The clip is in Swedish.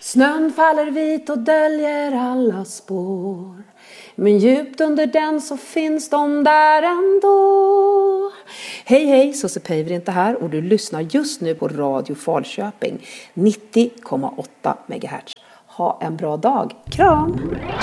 Snön faller vit och döljer alla spår. Men djupt under den så finns de där ändå. Hej hej, Susse Päivärinta inte här och du lyssnar just nu på Radio Falköping 90,8 MHz. Ha en bra dag. Kram!